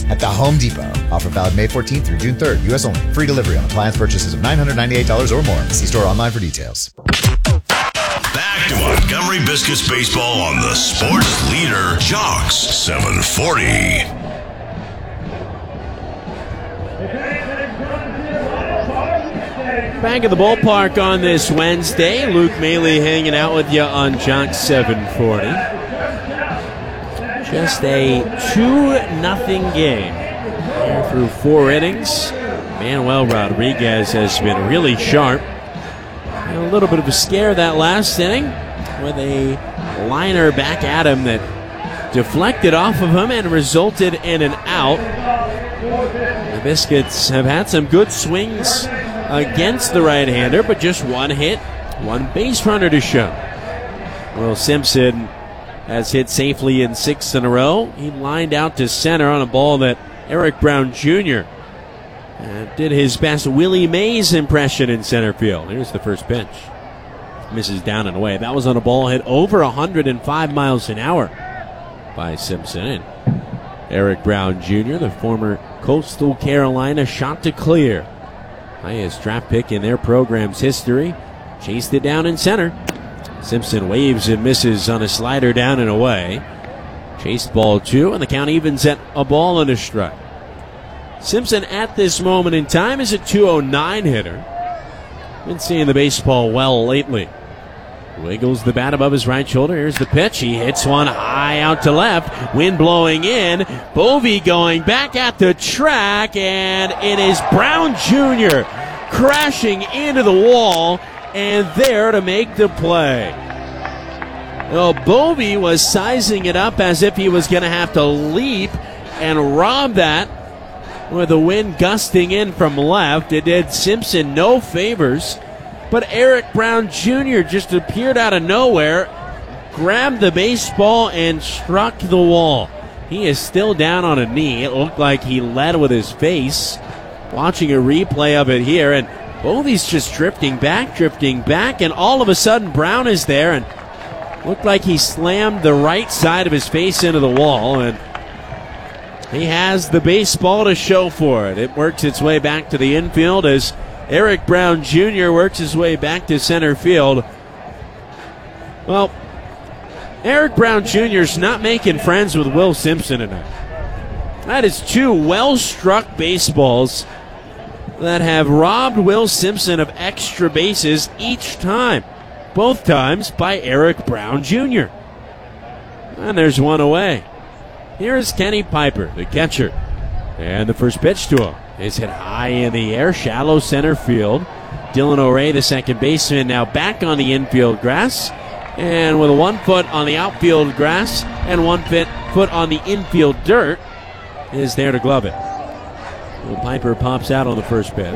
at the Home Depot. Offer valid May 14th through June 3rd. U.S. only. Free delivery on appliance purchases of $998 or more. See store online for details. Back to Montgomery Biscuits baseball on the sports leader, Jocks 740. Back at the ballpark on this Wednesday. Luke Maley hanging out with you on Jocks 740. Just a 2-0 game. Here through 4 innings. Manuel Rodriguez has been really sharp. And a little bit of a scare that last inning with a liner back at him that deflected off of him and resulted in an out. The Biscuits have had some good swings against the right-hander, but just one hit, one base runner to show. Will Simpson has hit safely in 6 in a row. He lined out to center on a ball that Eric Brown Jr. Did his best Willie Mays impression in center field. Here's the first pitch. Misses down and away. That was on a ball hit over 105 miles an hour by Simpson. And Eric Brown Jr., the former Coastal Carolina shot to clear, highest draft pick in their program's history, chased it down in center. Simpson waves and misses on a slider down and away. Chased ball 2, and the count evens at a ball and a strike. Simpson at this moment in time is a 209 hitter. Been seeing the baseball well lately. Wiggles the bat above his right shoulder. Here's the pitch. He hits one high out to left. Wind blowing in. Bovey going back at the track, and it is Brown Jr. crashing into the wall and there to make the play. Well, Bovey was sizing it up as if he was going to have to leap and rob that with the wind gusting in from left. It did Simpson no favors. But Eric Brown Jr. just appeared out of nowhere, grabbed the baseball, and struck the wall. He is still down on a knee. It looked like he led with his face. Watching a replay of it here, and Bovey's just drifting back, and all of a sudden Brown is there, and looked like he slammed the right side of his face into the wall, and he has the baseball to show for it. It works its way back to the infield as Eric Brown Jr. works his way back to center field. Well, Eric Brown Jr. is not making friends with Will Simpson tonight. That is 2 well-struck baseballs that have robbed Will Simpson of extra bases each time. Both times by Eric Brown Jr. And there's one away. Here's Kenny Piper, the catcher. And the first pitch to him is hit high in the air, shallow center field. Dylan O'Ray, the second baseman, now back on the infield grass. And with 1 foot on the outfield grass and 1 foot on the infield dirt, is there to glove it. Well, Piper pops out on the first pitch.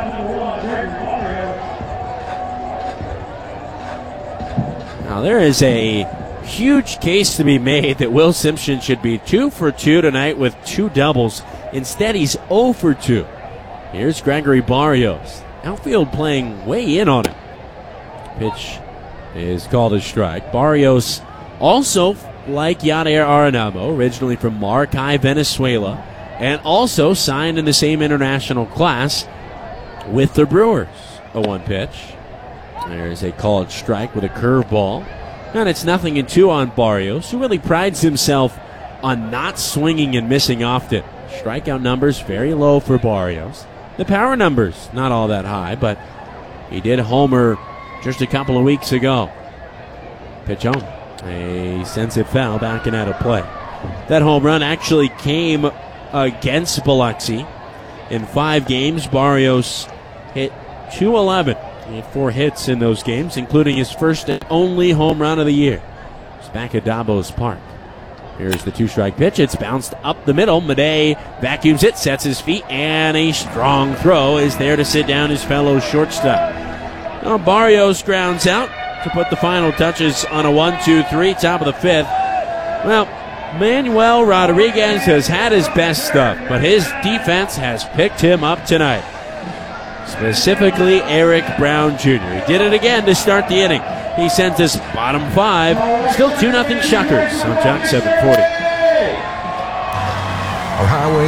Now there is a huge case to be made that Will Simpson should be 2 for 2 tonight with 2 doubles. Instead, he's 0 for 2. Here's Gregory Barrios. Outfield playing way in on him. Pitch is called a strike. Barrios, also like Yadier Arenado, originally from Maracay, Venezuela, and also signed in the same international class with the Brewers. A 1 pitch. There's a called strike with a curveball. And it's 0-2 on Barrios, who really prides himself on not swinging and missing often. Strikeout numbers very low for Barrios. The power numbers not all that high, but he did homer just a couple of weeks ago. Pitch home. He sends it foul, backing out of play. That home run actually came against Biloxi. In 5 games, Barrios hit .211. He had 4 hits in those games, including his first and only home run of the year. It's back at Davos Park. Here's the 2-strike pitch. It's bounced up the middle. Madej vacuums it, sets his feet, and a strong throw is there to sit down his fellow shortstop. Now Barrios grounds out to put the final touches on a 1-2-3, top of the 5th. Well, Manuel Rodriguez has had his best stuff, but his defense has picked him up tonight. Specifically, Eric Brown Jr. He did it again to start the inning. He sends us bottom 5. Still 2-0 Shuckers on Jocks 740. Ohio